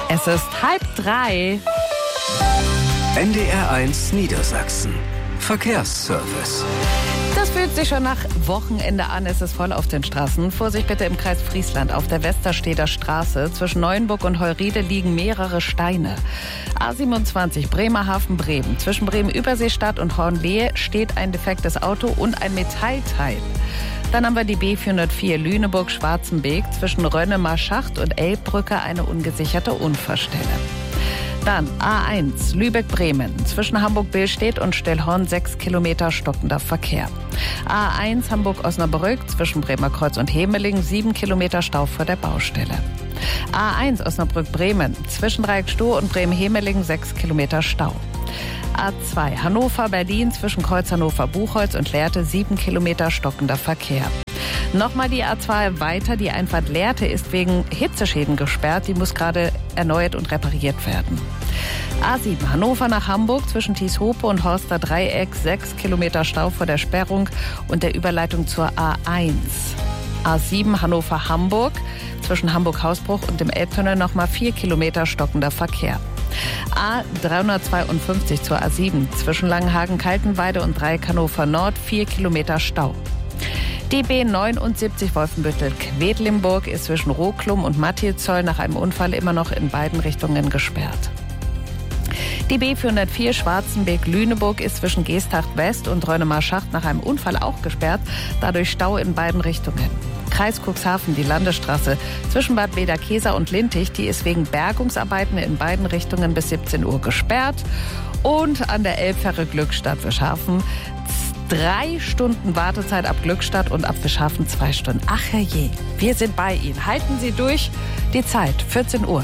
Es ist 2:30. NDR1 Niedersachsen. Verkehrsservice. Das fühlt sich schon nach Wochenende an. Es ist voll auf den Straßen. Vorsicht bitte im Kreis Friesland. Auf der Westersteder Straße zwischen Neuenburg und Heuriede liegen mehrere Steine. A27 Bremerhaven-Bremen. Zwischen Bremen-Überseestadt und Hornlehe steht ein defektes Auto und ein Metallteil. Dann haben wir die B404 Lüneburg-Schwarzenbeek. Zwischen Rönnemar-Schacht und Elbbrücke eine ungesicherte Unfallstelle. Dann A1 Lübeck-Bremen. Zwischen Hamburg-Billstedt und Stellhorn 6 Kilometer stockender Verkehr. A1 Hamburg-Osnabrück. Zwischen Bremerkreuz und Hemeling 7 Kilometer Stau vor der Baustelle. A1 Osnabrück-Bremen. Zwischen Dreieckstoh und Bremen-Hemeling 6 Kilometer Stau. A2 Hannover-Berlin. Zwischen Kreuz Hannover-Buchholz und Lehrte 7 Kilometer stockender Verkehr. Nochmal die A2 weiter. Die Einfahrt Lehrte ist wegen Hitzeschäden gesperrt. Die muss gerade erneuert und repariert werden. A7 Hannover nach Hamburg zwischen Thieshope und Horster Dreieck 6 Kilometer Stau vor der Sperrung und der Überleitung zur A1. A7 Hannover-Hamburg zwischen Hamburg-Hausbruch und dem Elbtunnel nochmal 4 Kilometer stockender Verkehr. A352 zur A7 zwischen Langenhagen-Kaltenweide und Dreieck Hannover Nord 4 Kilometer Stau. Die B79 Wolfenbüttel-Quedlinburg ist zwischen Roklum und Mattizoll nach einem Unfall immer noch in beiden Richtungen gesperrt. Die B404 Schwarzenbeek-Lüneburg ist zwischen Geesthacht West und Rönnemar-Schacht nach einem Unfall auch gesperrt, dadurch Stau in beiden Richtungen. Kreis Cuxhaven, die Landesstraße zwischen Bad Bederkesa und Lintig, die ist wegen Bergungsarbeiten in beiden Richtungen bis 17 Uhr gesperrt. Und an der Elbfähre Glückstadt-Wischhafen 3 Stunden Wartezeit ab Glückstadt und ab Wischhafen 2 Stunden. Ach herrje, wir sind bei Ihnen. Halten Sie durch. Die Zeit 14:32 Uhr.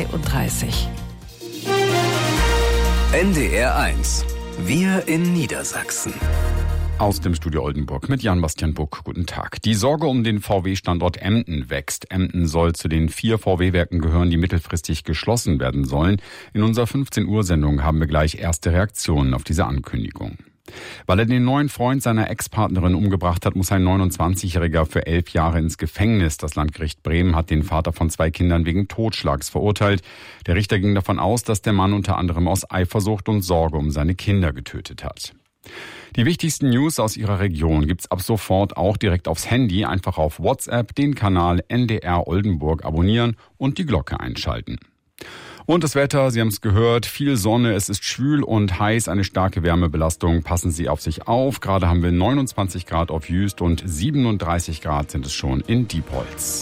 NDR1. Wir in Niedersachsen. Aus dem Studio Oldenburg mit Jan-Bastian Buck. Guten Tag. Die Sorge um den VW-Standort Emden wächst. Emden soll zu den 4 VW-Werken gehören, die mittelfristig geschlossen werden sollen. In unserer 15-Uhr-Sendung haben wir gleich erste Reaktionen auf diese Ankündigung. Weil er den neuen Freund seiner Ex-Partnerin umgebracht hat, muss ein 29-Jähriger für 11 Jahre ins Gefängnis. Das Landgericht Bremen hat den Vater von 2 Kindern wegen Totschlags verurteilt. Der Richter ging davon aus, dass der Mann unter anderem aus Eifersucht und Sorge um seine Kinder getötet hat. Die wichtigsten News aus Ihrer Region gibt's ab sofort auch direkt aufs Handy. Einfach auf WhatsApp den Kanal NDR Oldenburg abonnieren und die Glocke einschalten. Und das Wetter, Sie haben es gehört, viel Sonne, es ist schwül und heiß, eine starke Wärmebelastung. Passen Sie auf sich auf. Gerade haben wir 29 Grad auf Jüst und 37 Grad sind es schon in Diepholz.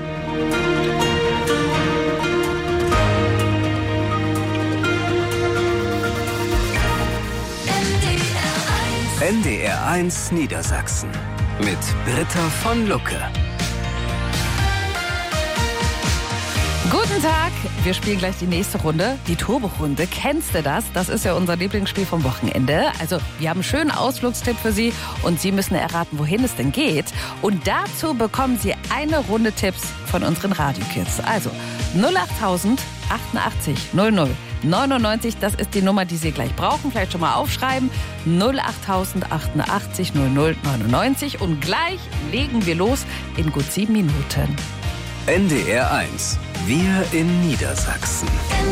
NDR1 Niedersachsen mit Britta von Lucke. Guten Tag, wir spielen gleich die nächste Runde, die Turbo-Runde. Kennst du das? Das ist ja unser Lieblingsspiel vom Wochenende. Also wir haben einen schönen Ausflugstipp für Sie und Sie müssen erraten, wohin es denn geht. Und dazu bekommen Sie eine Runde Tipps von unseren Radiokids. Also 08000 88 00 99, das ist die Nummer, die Sie gleich brauchen. Vielleicht schon mal aufschreiben. 08000 88 00 99 und gleich legen wir los in gut 7 Minuten. NDR1. Wir in Niedersachsen.